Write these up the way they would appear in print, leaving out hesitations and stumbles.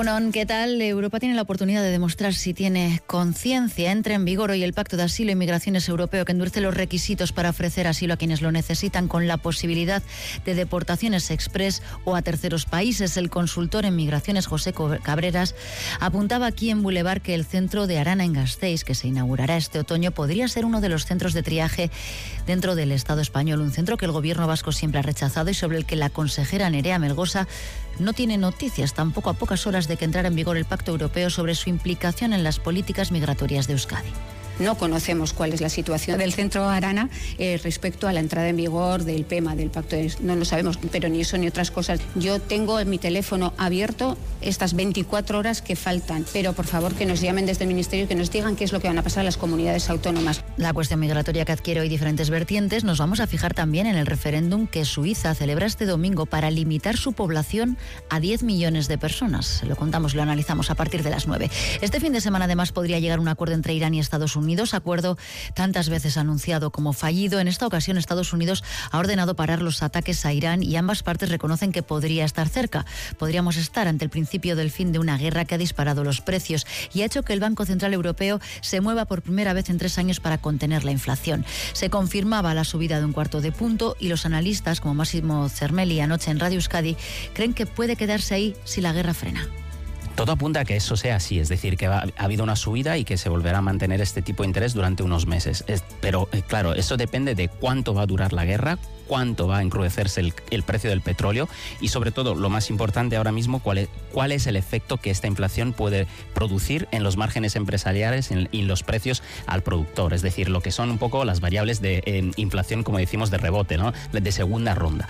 Egunon, ¿qué tal? Europa tiene la oportunidad de demostrar si tiene conciencia. Entra en vigor hoy el Pacto de Asilo y Migraciones Europeo, que endurece los requisitos para ofrecer asilo a quienes lo necesitan, con la posibilidad de deportaciones express o a terceros países. El consultor en migraciones, José Cabreras, apuntaba aquí en Boulevard que el centro de Arana, en Gasteiz, que se inaugurará este otoño, podría ser uno de los centros de triaje dentro del Estado español. Un centro que el gobierno vasco siempre ha rechazado y sobre el que la consejera Nerea Melgosa no tiene noticias, tampoco a pocas horas de que entrara en vigor el Pacto Europeo sobre su implicación en las políticas migratorias de Euskadi. No conocemos cuál es la situación del centro Arana respecto a la entrada en vigor del PEMA, del Pacto. No lo sabemos, pero ni eso ni otras cosas. Yo tengo mi teléfono abierto estas 24 horas que faltan, pero por favor que nos llamen desde el Ministerio y que nos digan qué es lo que van a pasar a las comunidades autónomas. La cuestión migratoria que adquiere hoy diferentes vertientes. Nos vamos a fijar también en el referéndum que Suiza celebra este domingo para limitar su población a 10 millones de personas. Lo contamos, lo analizamos a partir de las 9. Este fin de semana además podría llegar un acuerdo entre Irán y Estados Unidos, acuerdo tantas veces anunciado como fallido. En esta ocasión Estados Unidos ha ordenado parar los ataques a Irán y ambas partes reconocen que podría estar cerca. Podríamos estar ante el principio del fin de una guerra que ha disparado los precios y ha hecho que el Banco Central Europeo se mueva por primera vez en 3 años para contener la inflación. Se confirmaba la subida de un 1/4 punto y los analistas, como Máximo Cermelli anoche en Radio Euskadi, creen que puede quedarse ahí si la guerra frena. Todo apunta a que eso sea así, es decir, que ha habido una subida y que se volverá a mantener este tipo de interés durante unos meses. Pero claro, eso depende de cuánto va a durar la guerra, cuánto va a encrudecerse el precio del petróleo y sobre todo, lo más importante ahora mismo, cuál es el efecto que esta inflación puede producir en los márgenes empresariales y en los precios al productor. Es decir, lo que son un poco las variables de inflación, como decimos, de rebote, ¿no? De segunda ronda.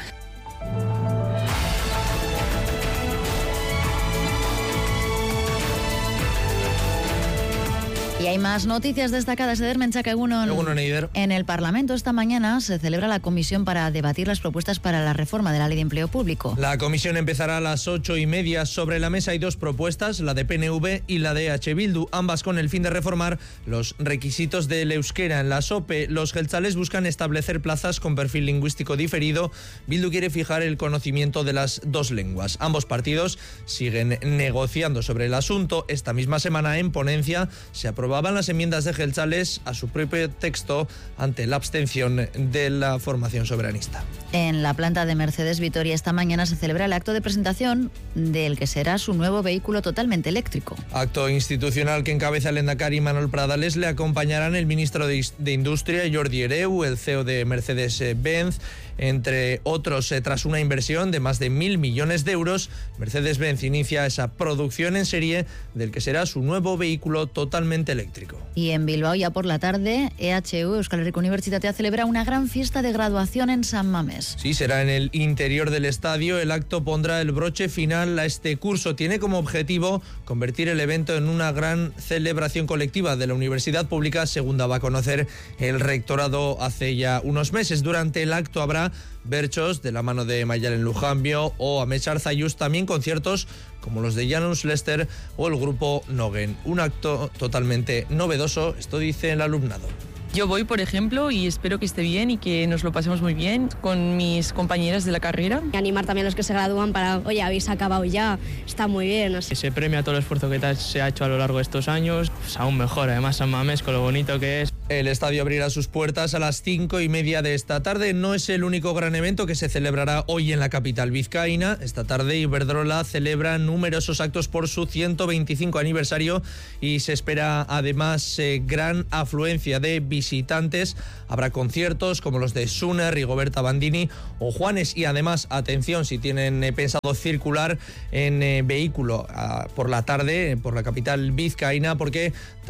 Y hay más noticias destacadas. Eder Menchaca, Egunon. En el Parlamento esta mañana se celebra la comisión para debatir las propuestas para la reforma de la Ley de Empleo Público. La comisión empezará a las 8:30. Sobre la mesa hay 2 propuestas, la de PNV y la de H. Bildu, ambas con el fin de reformar los requisitos del euskera. En la SOPE, los jeltzales buscan establecer plazas con perfil lingüístico diferido. Bildu quiere fijar el conocimiento de las 2 lenguas. Ambos partidos siguen negociando sobre el asunto. Esta misma semana en ponencia se aprobaban las enmiendas de jeltzales a su propio texto ante la abstención de la formación soberanista. En la planta de Mercedes Vitoria esta mañana se celebra el acto de presentación del que será su nuevo vehículo totalmente eléctrico. Acto institucional que encabeza el lehendakari Manuel Pradales. Le acompañarán el ministro de Industria, Jordi Hereu, el CEO de Mercedes-Benz, entre otros. Tras una inversión de más de 1.000 millones de euros, Mercedes-Benz inicia esa producción en serie del que será su nuevo vehículo totalmente eléctrico. Y en Bilbao, ya por la tarde, EHU, Euskal Herriko Unibertsitatea, celebra una gran fiesta de graduación en San Mamés. Sí, será en el interior del estadio. El acto pondrá el broche final a este curso. Tiene como objetivo convertir el evento en una gran celebración colectiva de la Universidad Pública, según daba a conocer el rectorado hace ya unos meses. Durante el acto habrá berchos de la mano de Mayalen Lujambio o Amets Arzayus, también conciertos como los de Janus Lester o el grupo Nogen. Un acto totalmente novedoso, esto dice el alumnado. Yo voy, por ejemplo, y espero que esté bien y que nos lo pasemos muy bien con mis compañeras de la carrera. Y animar también a los que se gradúan para, oye, habéis acabado ya, está muy bien. No sé. Se premia todo el esfuerzo que se ha hecho a lo largo de estos años, pues aún mejor, además San Mamés con lo bonito que es. El estadio abrirá sus puertas a las 5:30 de esta tarde. No es el único gran evento que se celebrará hoy en la capital vizcaína. Esta tarde Iberdrola celebra numerosos actos por su 125 aniversario y se espera además gran afluencia de visitantes. Habrá conciertos como los de Sune, Rigoberta Bandini o Juanes y además, atención, si tienen pensado circular en vehículo por la tarde por la capital vizcaína, porque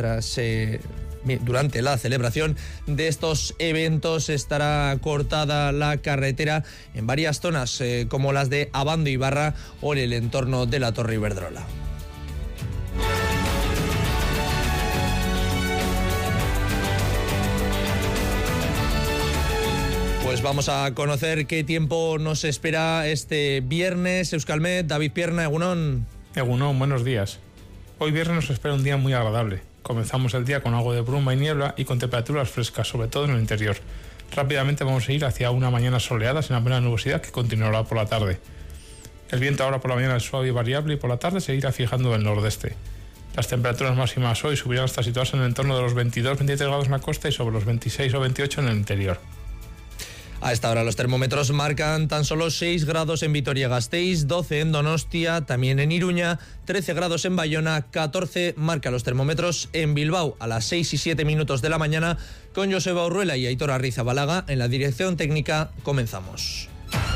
durante la celebración de estos eventos estará cortada la carretera en varias zonas como las de Abando y Barra o en el entorno de la Torre Iberdrola. Pues vamos a conocer qué tiempo nos espera este viernes. Euskalmet, David Pierna, Egunon. Egunon, buenos días. Hoy viernes nos espera un día muy agradable. Comenzamos el día con algo de bruma y niebla y con temperaturas frescas, sobre todo en el interior. Rápidamente vamos a ir hacia una mañana soleada sin apenas nubosidad que continuará por la tarde. El viento ahora por la mañana es suave y variable y por la tarde se irá fijando del nordeste. Las temperaturas máximas hoy subirán hasta situarse en el entorno de los 22-23 grados en la costa y sobre los 26 o 28 en el interior. A esta hora los termómetros marcan tan solo 6 grados en Vitoria-Gasteiz, 12 en Donostia, también en Iruña, 13 grados en Bayona, 14 marca los termómetros en Bilbao a las 6 y 7 minutos de la mañana. Con Joseba Urruela y Aitor Arrizabalaga en la dirección técnica. Comenzamos.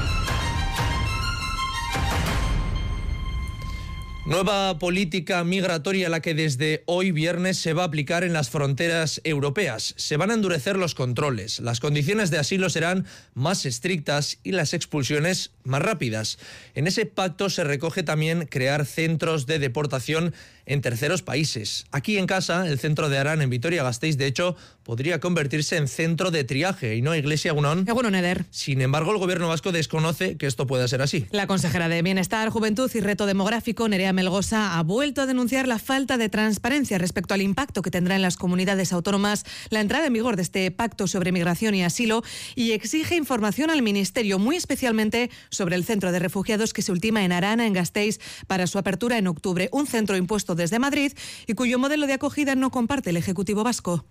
Nueva política migratoria la que desde hoy viernes se va a aplicar en las fronteras europeas. Se van a endurecer los controles, las condiciones de asilo serán más estrictas y las expulsiones más rápidas. En ese pacto se recoge también crear centros de deportación en terceros países. Aquí en casa, el centro de Arán en Vitoria-Gasteiz, de hecho, podría convertirse en centro de triaje y no Iglesia Egunon. Egunon, Eder. Sin embargo, el gobierno vasco desconoce que esto pueda ser así. La consejera de Bienestar, Juventud y Reto Demográfico, Nerea Melgosa, ha vuelto a denunciar la falta de transparencia respecto al impacto que tendrá en las comunidades autónomas la entrada en vigor de este pacto sobre migración y asilo y exige información al Ministerio, muy especialmente sobre el centro de refugiados que se ultima en Arana, en Gasteiz, para su apertura en octubre. Un centro impuesto desde Madrid y cuyo modelo de acogida no comparte el Ejecutivo vasco.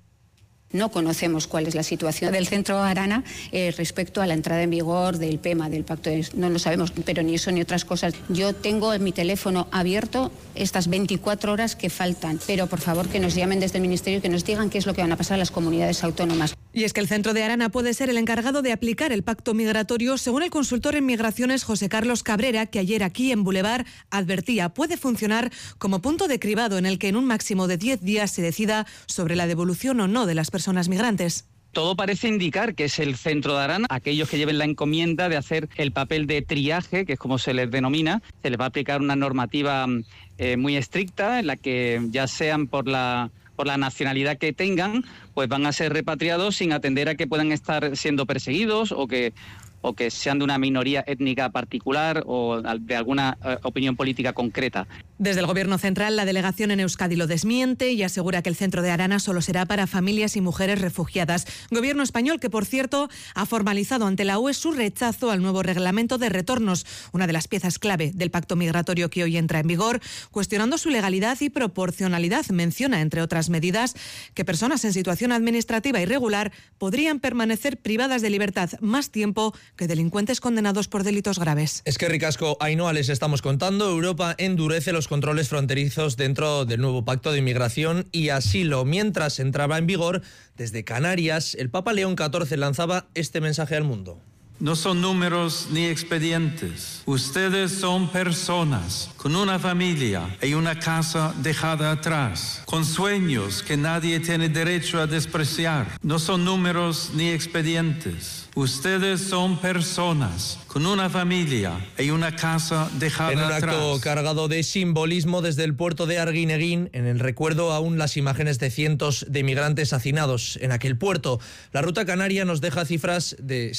No conocemos cuál es la situación del centro Arana respecto a la entrada en vigor del PEMA, del pacto. No lo sabemos, pero ni eso ni otras cosas. Yo tengo en mi teléfono abierto estas 24 horas que faltan, pero por favor que nos llamen desde el Ministerio y que nos digan qué es lo que van a pasar a las comunidades autónomas. Y es que el centro de Arana puede ser el encargado de aplicar el pacto migratorio, según el consultor en migraciones José Carlos Cabrera, que ayer aquí en Boulevard advertía, puede funcionar como punto de cribado en el que en un máximo de 10 días se decida sobre la devolución o no de las personas migrantes. Todo parece indicar que es el centro de Arana. Aquellos que lleven la encomienda de hacer el papel de triaje, que es como se les denomina, se les va a aplicar una normativa muy estricta en la que ya sean por la nacionalidad que tengan, pues van a ser repatriados sin atender a que puedan estar siendo perseguidos o que sean de una minoría étnica particular o de alguna opinión política concreta. Desde el Gobierno central, la delegación en Euskadi lo desmiente y asegura que el centro de Arana solo será para familias y mujeres refugiadas. Gobierno español que, por cierto, ha formalizado ante la UE su rechazo al nuevo reglamento de retornos, una de las piezas clave del pacto migratorio que hoy entra en vigor, cuestionando su legalidad y proporcionalidad. Menciona, entre otras medidas, que personas en situación administrativa irregular podrían permanecer privadas de libertad más tiempo que delincuentes condenados por delitos graves. Es que ricasco, Ainhoa, les estamos contando. Europa endurece los controles fronterizos dentro del nuevo pacto de inmigración y asilo. Mientras entraba en vigor, desde Canarias, el Papa León XIV lanzaba este mensaje al mundo. No son números ni expedientes. Ustedes son personas con una familia y una casa dejada atrás, con sueños que nadie tiene derecho a despreciar. No son números ni expedientes. Ustedes son personas con una familia y una casa dejada atrás. En un acto cargado de simbolismo desde el puerto de Arguineguín, en el recuerdo aún las imágenes de cientos de migrantes hacinados en aquel puerto. La ruta canaria nos deja cifras de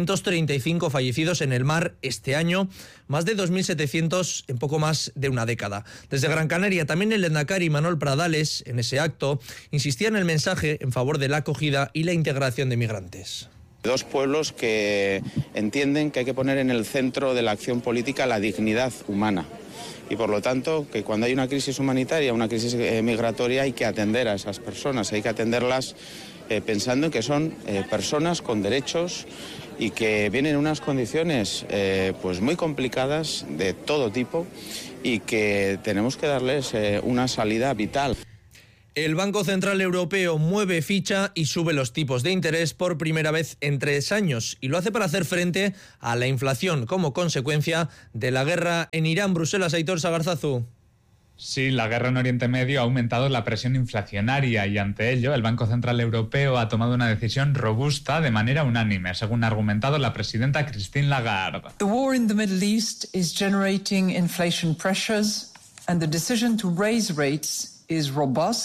635 fallecidos en el mar este año, más de 2.700 en poco más de una década. Desde Gran Canaria, también el lehendakari Manuel Pradales, en ese acto, insistía en el mensaje en favor de la acogida y la integración de migrantes. Dos pueblos que entienden que hay que poner en el centro de la acción política la dignidad humana y por lo tanto que cuando hay una crisis humanitaria, una crisis migratoria, hay que atender a esas personas, hay que atenderlas pensando en que son personas con derechos y que vienen en unas condiciones pues muy complicadas de todo tipo y que tenemos que darles una salida vital. El Banco Central Europeo mueve ficha y sube los tipos de interés por primera vez en 3 años y lo hace para hacer frente a la inflación como consecuencia de la guerra en Irán. Bruselas, Aitor Sagarzazu. Sí, la guerra en Oriente Medio ha aumentado la presión inflacionaria y ante ello el Banco Central Europeo ha tomado una decisión robusta de manera unánime, según ha argumentado la presidenta Christine Lagarde. The war in the Middle East is generating inflation pressures and the decision to raise rates is robust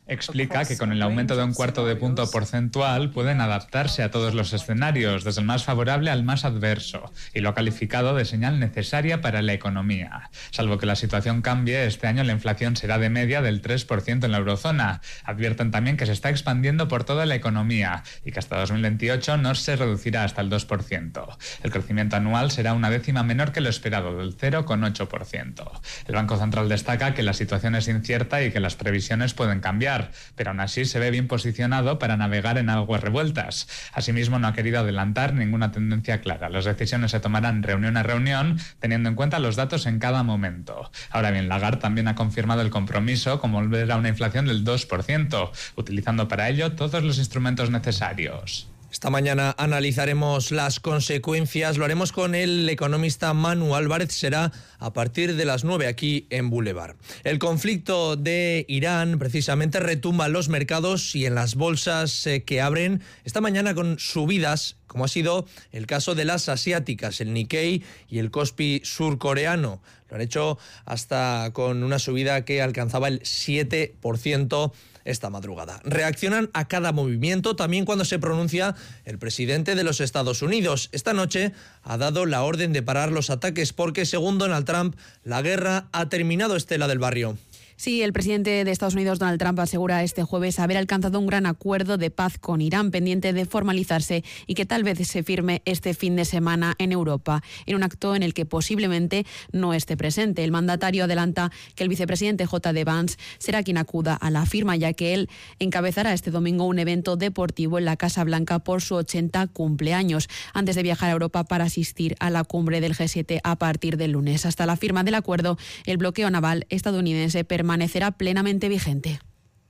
Explica que con el aumento de un cuarto de punto porcentual pueden adaptarse a todos los escenarios, desde el más favorable al más adverso, y lo ha calificado de señal necesaria para la economía. Salvo que la situación cambie, este año la inflación será de media del 3% en la eurozona. Advierten también que se está expandiendo por toda la economía y que hasta 2028 no se reducirá hasta el 2%. El crecimiento anual será una décima menor que lo esperado, del 0,8%. El Banco Central destaca que la situación es incierta y que las previsiones pueden cambiar, pero aún así se ve bien posicionado para navegar en aguas revueltas. Asimismo, no ha querido adelantar ninguna tendencia clara. Las decisiones se tomarán reunión a reunión, teniendo en cuenta los datos en cada momento. Ahora bien, Lagarde también ha confirmado el compromiso con volver a una inflación del 2%, utilizando para ello todos los instrumentos necesarios. Esta mañana analizaremos las consecuencias, lo haremos con el economista Manu Álvarez, será a partir de las 9 aquí en Boulevard. El conflicto de Irán precisamente retumba en los mercados y en las bolsas que abren esta mañana con subidas, como ha sido el caso de las asiáticas, el Nikkei y el Kospi surcoreano. Lo han hecho hasta con una subida que alcanzaba el 7% esta madrugada. Reaccionan a cada movimiento, también cuando se pronuncia el presidente de los Estados Unidos. Esta noche ha dado la orden de parar los ataques porque, según Donald Trump, la guerra ha terminado. Estela del Barrio. Sí, el presidente de Estados Unidos, Donald Trump, asegura este jueves haber alcanzado un gran acuerdo de paz con Irán, pendiente de formalizarse y que tal vez se firme este fin de semana en Europa, en un acto en el que posiblemente no esté presente. El mandatario adelanta que el vicepresidente J.D. Vance será quien acuda a la firma, ya que él encabezará este domingo un evento deportivo en la Casa Blanca por su 80 cumpleaños, antes de viajar a Europa para asistir a la cumbre del G7 a partir del lunes. Hasta la firma del acuerdo, el bloqueo naval estadounidense permanecerá plenamente vigente.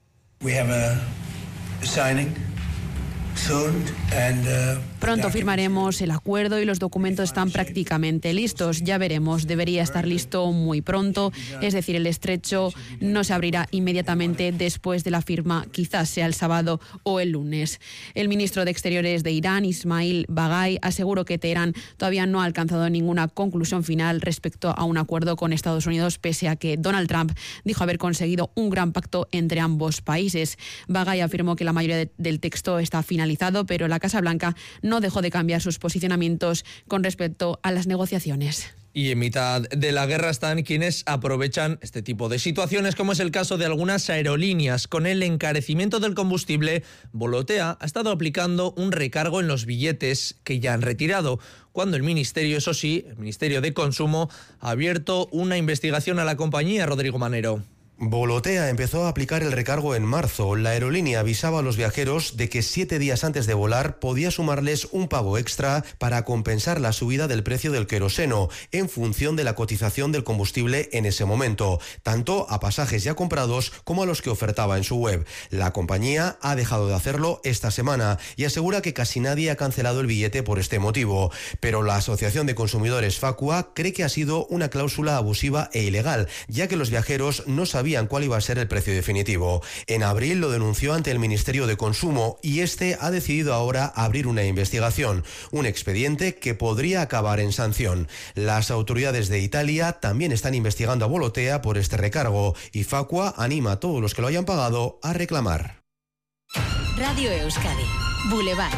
Pronto firmaremos el acuerdo y los documentos están prácticamente listos. Ya veremos, debería estar listo muy pronto. Es decir, el estrecho no se abrirá inmediatamente después de la firma, quizás sea el sábado o el lunes. El ministro de Exteriores de Irán, Ismail Baghai, aseguró que Teherán todavía no ha alcanzado ninguna conclusión final respecto a un acuerdo con Estados Unidos, pese a que Donald Trump dijo haber conseguido un gran pacto entre ambos países. Baghai afirmó que la mayoría del texto está finalizado, pero la Casa Blanca no dejó de cambiar sus posicionamientos con respecto a las negociaciones. Y en mitad de la guerra están quienes aprovechan este tipo de situaciones, como es el caso de algunas aerolíneas. Con el encarecimiento del combustible, Volotea ha estado aplicando un recargo en los billetes que ya han retirado, cuando el Ministerio, eso sí, el Ministerio de Consumo, ha abierto una investigación a la compañía. Rodrigo Manero. Volotea empezó a aplicar el recargo en marzo. La aerolínea avisaba a los viajeros de que 7 días antes de volar podía sumarles un pago extra para compensar la subida del precio del queroseno en función de la cotización del combustible en ese momento, tanto a pasajes ya comprados como a los que ofertaba en su web. La compañía ha dejado de hacerlo esta semana y asegura que casi nadie ha cancelado el billete por este motivo. Pero la Asociación de Consumidores Facua cree que ha sido una cláusula abusiva e ilegal, ya que los viajeros no sabían cuál iba a ser el precio definitivo. En abril lo denunció ante el Ministerio de Consumo y este ha decidido ahora abrir una investigación, un expediente que podría acabar en sanción. Las autoridades de Italia también están investigando a Volotea por este recargo y Facua anima a todos los que lo hayan pagado a reclamar. Radio Euskadi, Boulevard.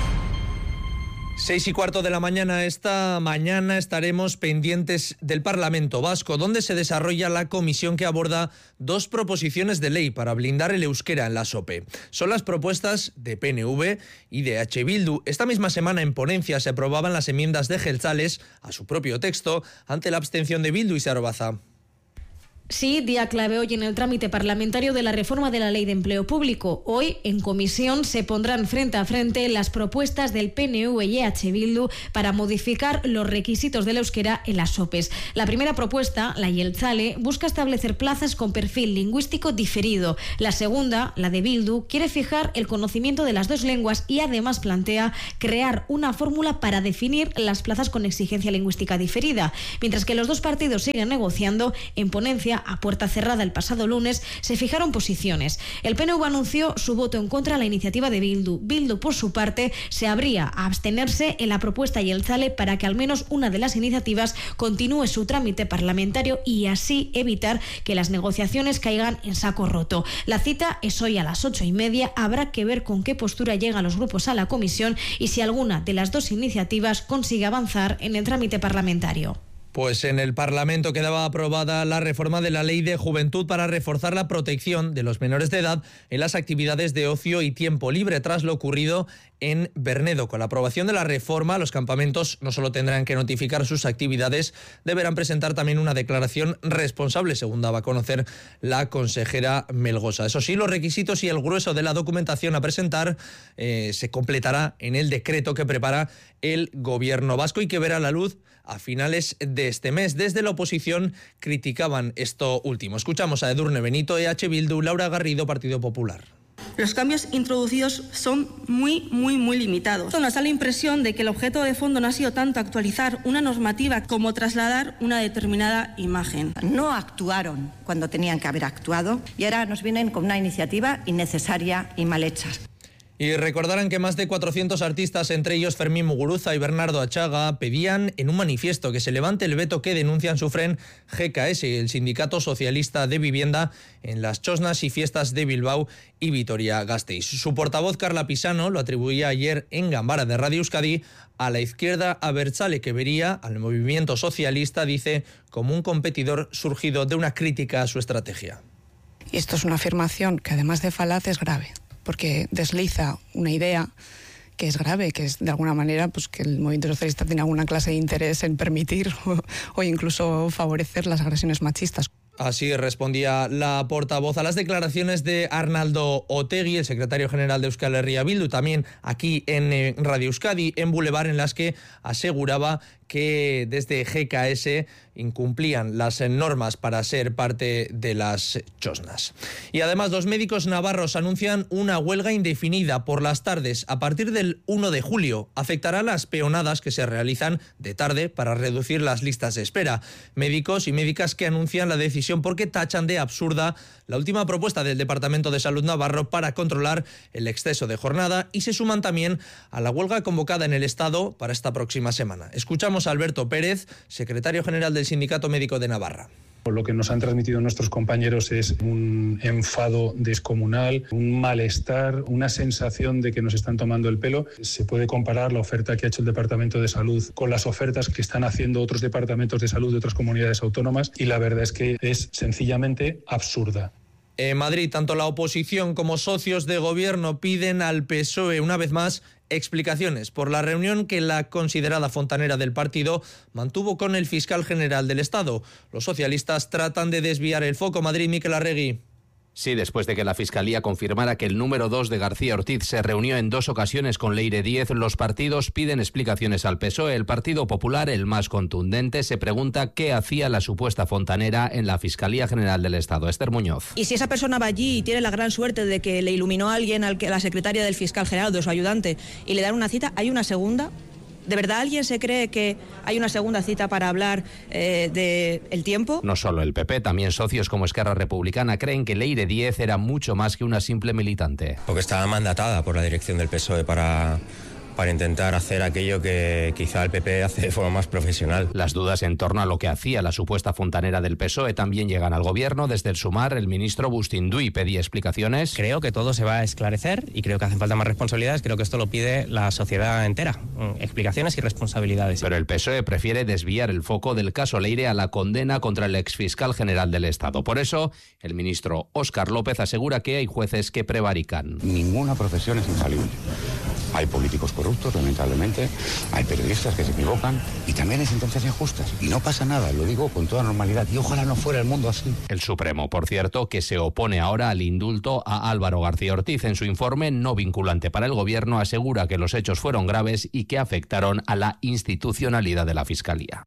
6:15 de la mañana. Esta mañana estaremos pendientes del Parlamento Vasco, donde se desarrolla la comisión que aborda 2 proposiciones de ley para blindar el euskera en la SOPE. Son las propuestas de PNV y de H. Bildu. Esta misma semana en ponencia se aprobaban las enmiendas de Jeltzales a su propio texto ante la abstención de Bildu y Sarobaza. Sí, día clave hoy en el trámite parlamentario de la reforma de la Ley de Empleo Público. Hoy, en comisión, se pondrán frente a frente las propuestas del PNV y EH Bildu para modificar los requisitos del euskera en las OPEs. La primera propuesta, la Jeltzale, busca establecer plazas con perfil lingüístico diferido. La segunda, la de Bildu, quiere fijar el conocimiento de las 2 lenguas y además plantea crear una fórmula para definir las plazas con exigencia lingüística diferida. Mientras que los 2 partidos siguen negociando, en ponencia a puerta cerrada el pasado lunes, se fijaron posiciones. El PNV anunció su voto en contra a la iniciativa de Bildu. Bildu, por su parte, se abría a abstenerse en la propuesta Jeltzale para que al menos una de las iniciativas continúe su trámite parlamentario y así evitar que las negociaciones caigan en saco roto. La cita es hoy a las 8:30. Habrá que ver con qué postura llegan los grupos a la comisión y si alguna de las dos iniciativas consigue avanzar en el trámite parlamentario. Pues en el Parlamento quedaba aprobada la reforma de la Ley de Juventud para reforzar la protección de los menores de edad en las actividades de ocio y tiempo libre tras lo ocurrido en Bernedo. Con la aprobación de la reforma, los campamentos no solo tendrán que notificar sus actividades, deberán presentar también una declaración responsable, según daba a conocer la consejera Melgosa. Eso sí, los requisitos y el grueso de la documentación a presentar se completará en el decreto que prepara el Gobierno vasco y que verá la luz a finales de este mes. Desde la oposición criticaban esto último. Escuchamos a Edurne Benito, EH Bildu, Laura Garrido, Partido Popular. Los cambios introducidos son muy limitados. Nos da la impresión de que el objeto de fondo no ha sido tanto actualizar una normativa como trasladar una determinada imagen. No actuaron cuando tenían que haber actuado y ahora nos vienen con una iniciativa innecesaria y mal hecha. Y recordarán que más de 400 artistas, entre ellos Fermín Muguruza y Bernardo Achaga, pedían en un manifiesto que se levante el veto que denuncian sufren GKS, el Sindicato Socialista de Vivienda, en las chosnas y fiestas de Bilbao y Vitoria-Gasteiz. Su portavoz, Carla Pisano, lo atribuía ayer en Gambara de Radio Euskadi a la izquierda abertzale, que vería al movimiento socialista, dice, como un competidor surgido de una crítica a su estrategia. Y esto es una afirmación que, además de falaz, es grave, porque desliza una idea que es grave, que es de alguna manera pues que el movimiento socialista tiene alguna clase de interés en permitir o incluso favorecer las agresiones machistas. Así respondía la portavoz a las declaraciones de Arnaldo Otegi, el secretario general de Euskal Herria Bildu, también aquí en Radio Euskadi, en Boulevard, en las que aseguraba que desde GKS incumplían las normas para ser parte de las chosnas. Y además los médicos navarros anuncian una huelga indefinida por las tardes a partir del 1 de julio. Afectará las peonadas que se realizan de tarde para reducir las listas de espera. Médicos y médicas que anuncian la decisión porque tachan de absurda la última propuesta del Departamento de Salud navarro para controlar el exceso de jornada y se suman también a la huelga convocada en el Estado para esta próxima semana. Escuchamos a Alberto Pérez, secretario general del Sindicato Médico de Navarra. Lo que nos han transmitido nuestros compañeros es un enfado descomunal, un malestar, una sensación de que nos están tomando el pelo. Se puede comparar la oferta que ha hecho el Departamento de Salud con las ofertas que están haciendo otros departamentos de salud de otras comunidades autónomas y la verdad es que es sencillamente absurda. En Madrid, tanto la oposición como socios de gobierno piden al PSOE una vez más explicaciones por la reunión que la considerada fontanera del partido mantuvo con el fiscal general del Estado. Los socialistas tratan de desviar el foco. Madrid, Miquel Arregui. Sí, después de que la Fiscalía confirmara que el número 2 de García Ortiz se reunió en 2 ocasiones con Leire Díez, los partidos piden explicaciones al PSOE. El Partido Popular, el más contundente, se pregunta qué hacía la supuesta fontanera en la Fiscalía General del Estado. Esther Muñoz. Y si esa persona va allí y tiene la gran suerte de que le iluminó a alguien, a la secretaria del fiscal general, de su ayudante, y le dan una cita, ¿hay una segunda? ¿De verdad alguien se cree que hay una segunda cita para hablar del tiempo? No solo el PP, también socios como Esquerra Republicana creen que Leire Díez era mucho más que una simple militante. Porque estaba mandatada por la dirección del PSOE para intentar hacer aquello que quizá el PP hace de forma más profesional. Las dudas en torno a lo que hacía la supuesta fontanera del PSOE también llegan al gobierno. Desde el Sumar, el ministro Bustinduy pedía explicaciones. Creo que todo se va a esclarecer y creo que hacen falta más responsabilidades. Creo que esto lo pide la sociedad entera. Explicaciones y responsabilidades. Pero el PSOE prefiere desviar el foco del caso Leire a la condena contra el exfiscal general del Estado. Por eso, el ministro Óscar López asegura que hay jueces que prevarican. Ninguna profesión es infalible. Hay políticos corruptos, lamentablemente, hay periodistas que se equivocan y también hay sentencias injustas. Y no pasa nada, lo digo con toda normalidad y ojalá no fuera el mundo así. El Supremo, por cierto, que se opone ahora al indulto a Álvaro García Ortiz. En su informe no vinculante para el Gobierno asegura que los hechos fueron graves y que afectaron a la institucionalidad de la Fiscalía.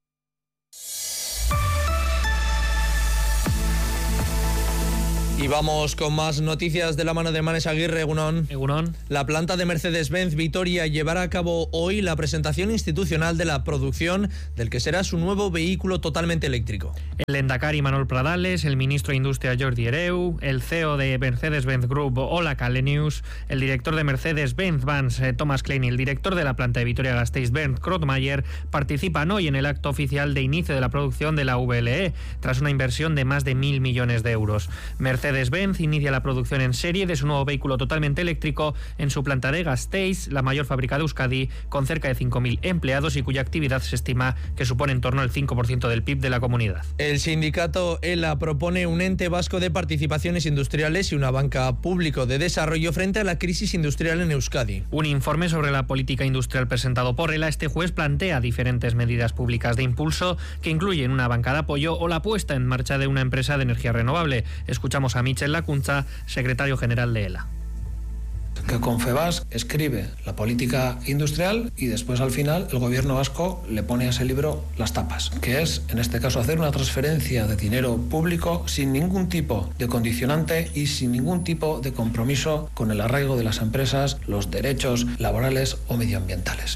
Y vamos con más noticias de la mano de Manes Aguirre. Egunon. La planta de Mercedes-Benz Vitoria llevará a cabo hoy la presentación institucional de la producción del que será su nuevo vehículo totalmente eléctrico. El Lehendakari Manuel Pradales, el ministro de Industria Jordi Hereu, el CEO de Mercedes-Benz Group Ola Källenius, el director de Mercedes-Benz Vans Thomas Klein y el director de la planta de Vitoria-Gasteiz Bernd Krotmayer participan hoy en el acto oficial de inicio de la producción de la VLE, tras una inversión de más de 1.000 millones de euros. Mercedes-Benz inicia la producción en serie de su nuevo vehículo totalmente eléctrico en su planta de Gasteiz, la mayor fábrica de Euskadi, con cerca de 5.000 empleados y cuya actividad se estima que supone en torno al 5% del PIB de la comunidad. El sindicato ELA propone un ente vasco de participaciones industriales y una banca público de desarrollo frente a la crisis industrial en Euskadi. Un informe sobre la política industrial presentado por ELA este jueves plantea diferentes medidas públicas de impulso que incluyen una banca de apoyo o la puesta en marcha de una empresa de energía renovable. Escuchamos a Michel Lacunza, secretario general de ELA. Que Confebask escribe la política industrial y después al final el gobierno vasco le pone a ese libro las tapas, que es en este caso hacer una transferencia de dinero público sin ningún tipo de condicionante y sin ningún tipo de compromiso con el arraigo de las empresas, los derechos laborales o medioambientales.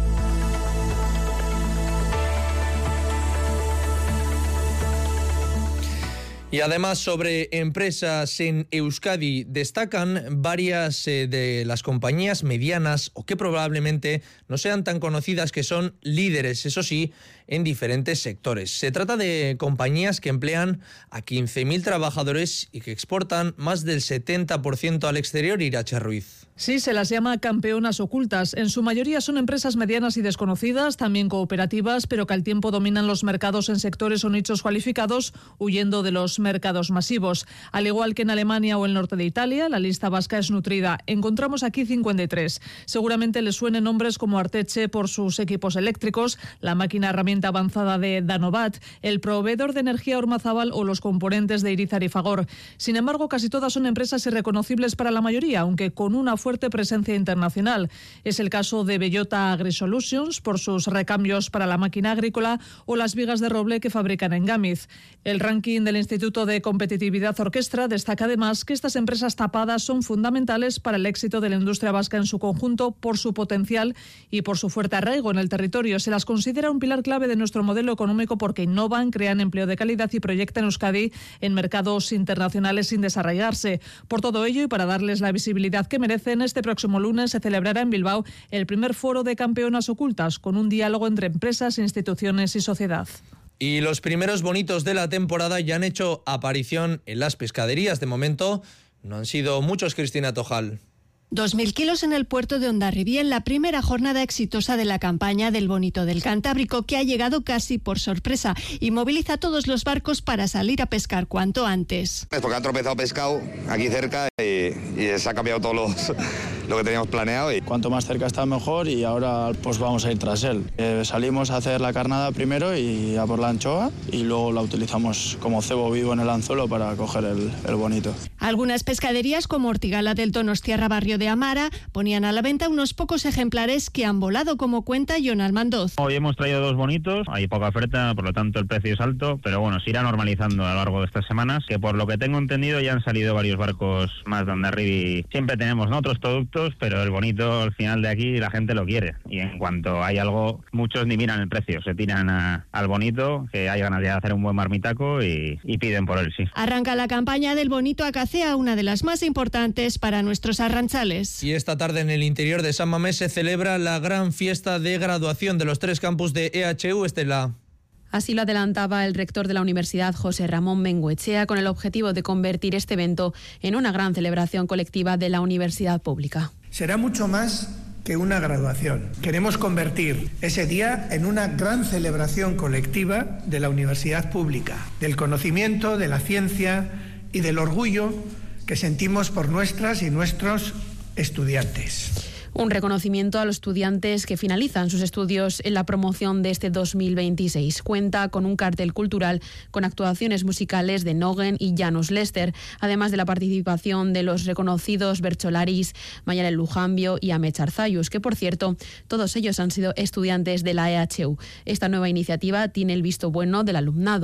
Y además, sobre empresas en Euskadi, destacan varias de las compañías medianas o que probablemente no sean tan conocidas, que son líderes, eso sí, en diferentes sectores. Se trata de compañías que emplean a 15.000 trabajadores y que exportan más del 70% al exterior. Irache Ruiz. Sí, se las llama campeonas ocultas. En su mayoría son empresas medianas y desconocidas, también cooperativas, pero que al tiempo dominan los mercados en sectores o nichos cualificados, huyendo de los mercados masivos. Al igual que en Alemania o el norte de Italia, la lista vasca es nutrida. Encontramos aquí 53. Seguramente les suenen nombres como Arteche por sus equipos eléctricos, la máquina herramienta avanzada de Danovat, el proveedor de energía Ormazábal o los componentes de Irizar y Fagor. Sin embargo, casi todas son empresas irreconocibles para la mayoría, aunque con una fuerte presencia internacional. Es el caso de Bellota AgriSolutions por sus recambios para la máquina agrícola o las vigas de roble que fabrican en Gamiz. El ranking del Instituto de Competitividad Orquestra destaca además que estas empresas tapadas son fundamentales para el éxito de la industria vasca en su conjunto por su potencial y por su fuerte arraigo en el territorio. Se las considera un pilar clave de nuestro modelo económico porque innovan, crean empleo de calidad y proyectan Euskadi en mercados internacionales sin desarraigarse. Por todo ello y para darles la visibilidad que merecen, este próximo lunes se celebrará en Bilbao el primer foro de campeonas ocultas, con un diálogo entre empresas, instituciones y sociedad. Y los primeros bonitos de la temporada ya han hecho aparición en las pescaderías. De momento no han sido muchos, Cristina Tojal. 2.000 kilos en el puerto de Hondarribia en la primera jornada exitosa de la campaña del Bonito del Cantábrico, que ha llegado casi por sorpresa y moviliza a todos los barcos para salir a pescar cuanto antes. Es porque ha tropezado pescado aquí cerca y se ha cambiado todo lo que teníamos planeado. Y cuanto más cerca está mejor y ahora pues vamos a ir tras él. Salimos a hacer la carnada primero y a por la anchoa y luego la utilizamos como cebo vivo en el anzuelo para coger el bonito. Algunas pescaderías como Ortigala del Donostiarra Barrio de Amara ponían a la venta unos pocos ejemplares que han volado, como cuenta Jon Almandoz. Hoy hemos traído 2 bonitos, hay poca oferta, por lo tanto el precio es alto, pero bueno, se irá normalizando a lo largo de estas semanas, que por lo que tengo entendido ya han salido varios barcos más de Hondarribia. Siempre tenemos otros productos, pero el bonito al final de aquí la gente lo quiere y en cuanto hay algo, muchos ni miran el precio, se tiran al bonito, que hay ganas de hacer un buen marmitaco y piden por él, sí. Arranca la campaña del bonito a Cacea, una de las más importantes para nuestros arranchales. Y esta tarde en el interior de San Mamés se celebra la gran fiesta de graduación de los 3 campus de EHU, Estela. Así lo adelantaba el rector de la universidad, José Ramón Bengoechea, con el objetivo de convertir este evento en una gran celebración colectiva de la universidad pública. Será mucho más que una graduación. Queremos convertir ese día en una gran celebración colectiva de la universidad pública, del conocimiento, de la ciencia y del orgullo que sentimos por nuestras y nuestros estudiantes. Un reconocimiento a los estudiantes que finalizan sus estudios en la promoción de este 2026. Cuenta con un cartel cultural con actuaciones musicales de Nogen y Janus Lester, además de la participación de los reconocidos Bercholaris, Mayalen Lujambio y Amets Arzayus, que por cierto, todos ellos han sido estudiantes de la EHU. Esta nueva iniciativa tiene el visto bueno del alumnado.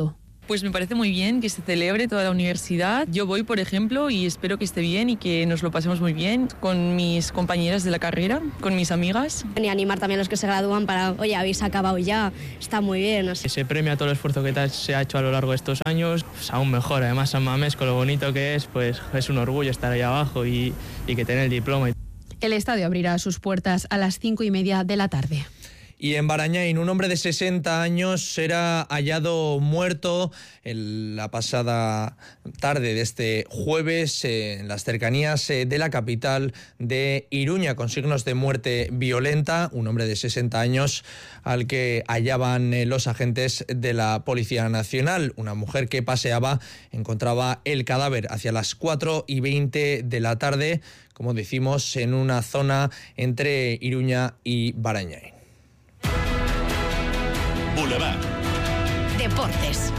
Pues me parece muy bien que se celebre toda la universidad. Yo voy, por ejemplo, y espero que esté bien y que nos lo pasemos muy bien con mis compañeras de la carrera, con mis amigas. Y animar también a los que se gradúan para, oye, habéis acabado ya, está muy bien. ¿No? Se premia todo el esfuerzo que se ha hecho a lo largo de estos años, pues aún mejor. Además, San Mamés, con lo bonito que es, pues es un orgullo estar ahí abajo y que tener el diploma. El estadio abrirá sus puertas a las 5:30 de la tarde. Y en Barañáin, un hombre de 60 años será hallado muerto en la pasada tarde de este jueves en las cercanías de la capital de Iruña, con signos de muerte violenta. Un hombre de 60 años al que hallaban los agentes de la Policía Nacional. Una mujer que paseaba encontraba el cadáver hacia las 4:20 de la tarde, como decimos, en una zona entre Iruña y Barañáin. Boulevard. Deportes.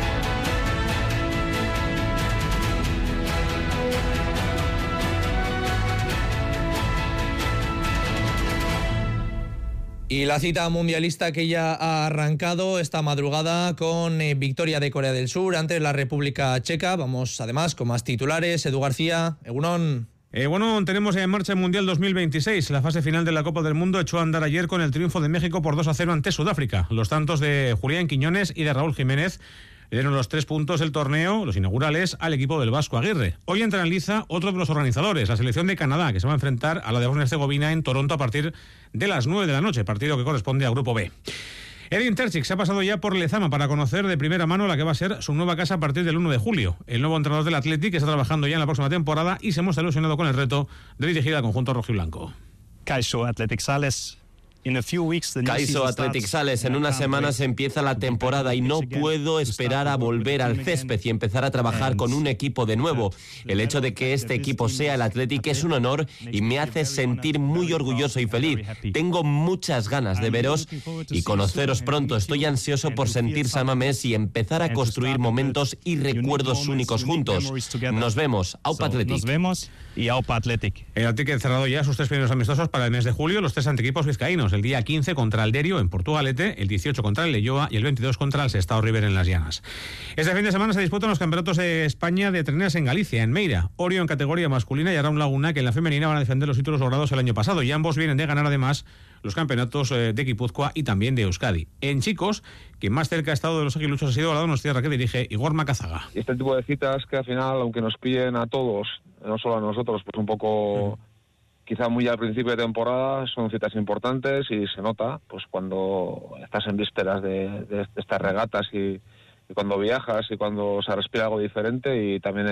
Y la cita mundialista que ya ha arrancado esta madrugada con victoria de Corea del Sur ante la República Checa. Vamos además con más titulares. Edu García, Egunon. Bueno, tenemos en marcha el Mundial 2026. La fase final de la Copa del Mundo echó a andar ayer con el triunfo de México por 2-0 ante Sudáfrica. Los tantos de Julián Quiñones y de Raúl Jiménez le dieron los 3 puntos del torneo, los inaugurales, al equipo del Vasco Aguirre. Hoy entra en liza otro de los organizadores, la selección de Canadá, que se va a enfrentar a la de Bosnia-Herzegovina en Toronto a partir de las 9 de la noche, partido que corresponde a Grupo B. Edin Terzic se ha pasado ya por Lezama para conocer de primera mano la que va a ser su nueva casa a partir del 1 de julio. El nuevo entrenador del Athletic está trabajando ya en la próxima temporada y se muestra ilusionado con el reto de dirigir al conjunto rojiblanco. Kaixo Athletic Sales. Kaixo Athletic Sales, en unas semanas empieza la temporada y no puedo esperar a volver al césped y empezar a trabajar con un equipo de nuevo. El hecho de que este equipo sea el Athletic es un honor y me hace sentir muy orgulloso y feliz. Tengo muchas ganas de veros y conoceros pronto. Estoy ansioso por sentir San Mamés y empezar a construir momentos y recuerdos únicos juntos. Nos vemos. Aupa Athletic. Nos vemos y Aupa Athletic. El Athletic ha cerrado ya sus 3 primeros amistosos para el mes de julio, los 3 ante equipos vizcaínos. El día 15 contra Alderio en Portugalete, el 18 contra el Leyoa y el 22 contra el Sestao River en Las Llanas. Este fin de semana se disputan los campeonatos de España de treneras en Galicia, en Meira. Orio en categoría masculina y Araun Laguna, que en la femenina van a defender los títulos logrados el año pasado, y ambos vienen de ganar además los campeonatos de Guipúzcoa y también de Euskadi. En chicos, quien más cerca ha estado de los aguiluchos ha sido la Donostiarra, que dirige Igor Macazaga. Este tipo de citas que al final, aunque nos pillen a todos, no solo a nosotros, pues un poco... Quizá muy al principio de temporada, son citas importantes y se nota pues cuando estás en vísperas de estas regatas y cuando viajas y cuando se respira algo diferente, y también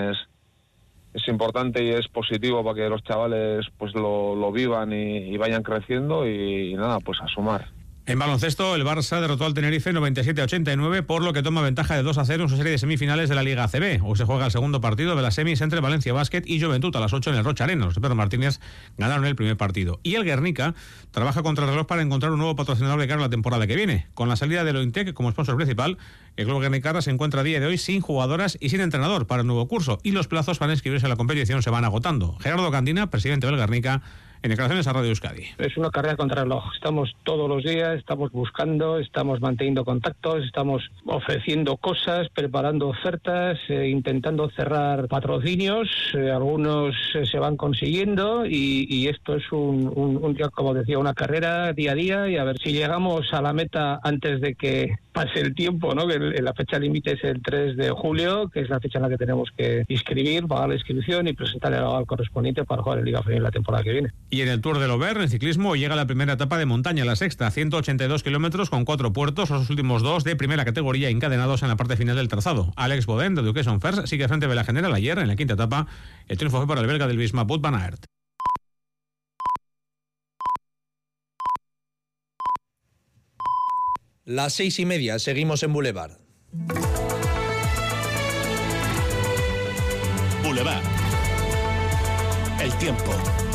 es importante y es positivo para que los chavales pues lo vivan y vayan creciendo y nada, pues a sumar. En baloncesto, el Barça derrotó al Tenerife 97-89, por lo que toma ventaja de 2-0 en su serie de semifinales de la Liga ACB. Hoy se juega el segundo partido de las semis entre Valencia Basket y Juventud a las 8 en el Rocha Arena. Los de Pedro Martínez ganaron el primer partido. Y el Guernica trabaja contra el reloj para encontrar un nuevo patrocinador de cara a la temporada que viene. Con la salida de Lointec como sponsor principal, el club guernicarra se encuentra a día de hoy sin jugadoras y sin entrenador para el nuevo curso, y los plazos para inscribirse a la competición se van agotando. Gerardo Candina, presidente del Guernica, en declaraciones a Radio Euskadi. Es una carrera contra el reloj. Estamos todos los días, estamos buscando, estamos manteniendo contactos, estamos ofreciendo cosas, preparando ofertas, intentando cerrar patrocinios. Algunos se van consiguiendo y esto es un día, como decía, una carrera día a día, y a ver si llegamos a la meta antes de que pase el tiempo, ¿no? Que la fecha límite es el 3 de julio, que es la fecha en la que tenemos que inscribir, pagar la inscripción y presentar el aval correspondiente para jugar en Liga Femenina la temporada que viene. Y en el Tour del Auvergne, en ciclismo, llega la primera etapa de montaña, la sexta, 182 kilómetros con 4 puertos, los últimos 2 de primera categoría encadenados en la parte final del trazado. Alex Bodin, de Education First, sigue frente de la general. Ayer, en la quinta etapa, el triunfo fue para el belga del Visma, Wout van Aert. Las 6:30, seguimos en Boulevard. Boulevard. El tiempo.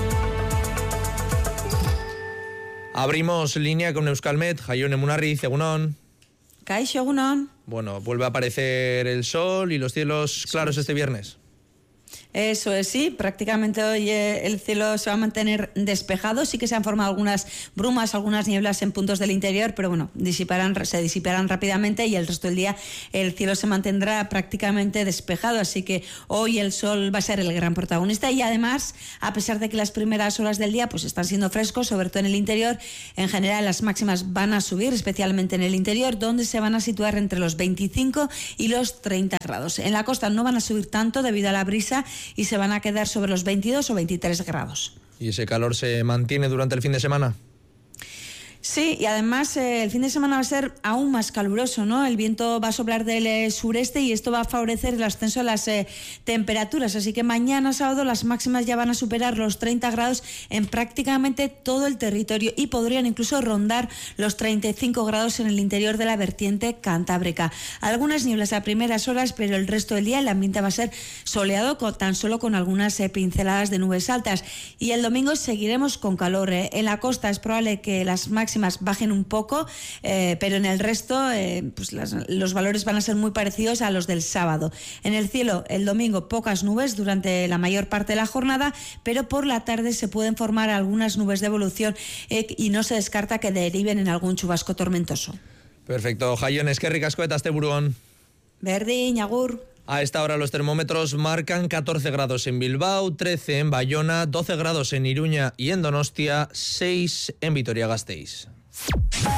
Abrimos línea con Euskalmet, Jaione Munarriz, Egunon. Kaixo, Egunon. Bueno, vuelve a aparecer el sol y los cielos claros este viernes. Eso es, sí, prácticamente hoy el cielo se va a mantener despejado, sí que se han formado algunas brumas, algunas nieblas en puntos del interior, pero bueno, se disiparán rápidamente y el resto del día el cielo se mantendrá prácticamente despejado, así que hoy el sol va a ser el gran protagonista y además, a pesar de que las primeras horas del día pues están siendo frescos, sobre todo en el interior, en general las máximas van a subir, especialmente en el interior, donde se van a situar entre los 25 y los 30 grados. En la costa no van a subir tanto debido a la brisa y se van a quedar sobre los 22 o 23 grados. ¿Y ese calor se mantiene durante el fin de semana? Sí, y además el fin de semana va a ser aún más caluroso, ¿no? El viento va a soplar del sureste y esto va a favorecer el ascenso de las temperaturas. Así que mañana sábado las máximas ya van a superar los 30 grados en prácticamente todo el territorio y podrían incluso rondar los 35 grados en el interior de la vertiente cantábrica. Algunas nieblas a primeras horas, pero el resto del día el ambiente va a ser soleado, tan solo con algunas pinceladas de nubes altas. Y el domingo seguiremos con calor. En la costa es probable que las máximas bajen un poco, pero en el resto pues los valores van a ser muy parecidos a los del sábado. En el cielo, el domingo, pocas nubes durante la mayor parte de la jornada, pero por la tarde se pueden formar algunas nubes de evolución y no se descarta que deriven en algún chubasco tormentoso. Perfecto, Jaion, eskerrik asko eta asteburuan. Berdin, agur. A esta hora los termómetros marcan 14 grados en Bilbao, 13 en Bayona, 12 grados en Iruña y en Donostia, 6 en Vitoria-Gasteiz.